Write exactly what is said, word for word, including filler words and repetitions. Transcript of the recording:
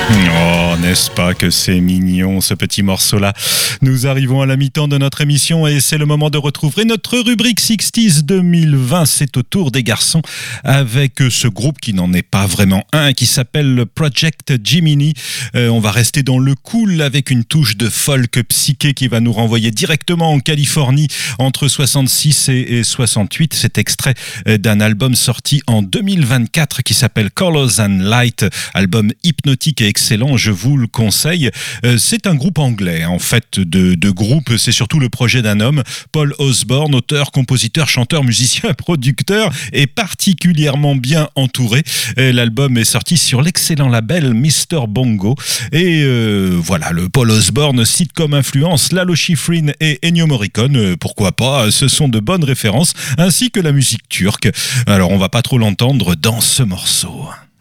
Oh, n'est-ce pas que c'est mignon ce petit morceau-là. Nous arrivons à la mi-temps de notre émission et c'est le moment de retrouver notre rubrique sixties deux mille vingt. C'est au tour des garçons avec ce groupe qui n'en est pas vraiment un, qui s'appelle Project Gemini. Euh, on va rester dans le cool avec une touche de folk psyché qui va nous renvoyer directement en Californie entre soixante-six et soixante-huit. C'est extrait d'un album sorti en deux mille vingt-quatre qui s'appelle Colors and Light, album hypnotique et excellent, je vous le conseille. Euh, c'est un groupe anglais, en fait, de, de groupe. C'est surtout le projet d'un homme, Paul Osborne, auteur, compositeur, chanteur, musicien, producteur, et particulièrement bien entouré. Et l'album est sorti sur l'excellent label mister Bongo. Et euh, voilà, le Paul Osborne cite comme influence Lalo Schifrin et Ennio Morricone. Euh, pourquoi pas, ce sont de bonnes références, ainsi que la musique turque. Alors, on va pas trop l'entendre dans ce morceau.